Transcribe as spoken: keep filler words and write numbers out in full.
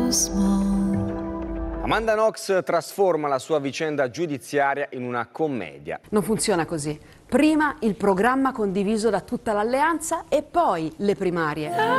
so small. Amanda Knox trasforma la sua vicenda giudiziaria in una commedia. Non funziona così. Prima il programma condiviso da tutta l'alleanza e poi le primarie.